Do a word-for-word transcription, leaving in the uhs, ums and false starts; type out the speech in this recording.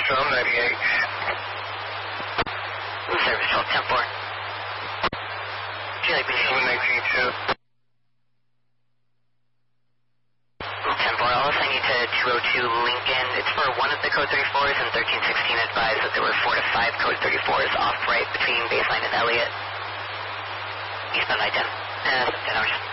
Storm ninety-eight. Service twelve ten four. Julie, please. seven nineteen two. ten four, I'll assign you to two oh two Lincoln. It's for one of the code thirty-fours, and thirteen sixteen advised that there were four to five code thirty-fours off right between Baseline and Elliott. Eastbound I ten. Uh, ten hours.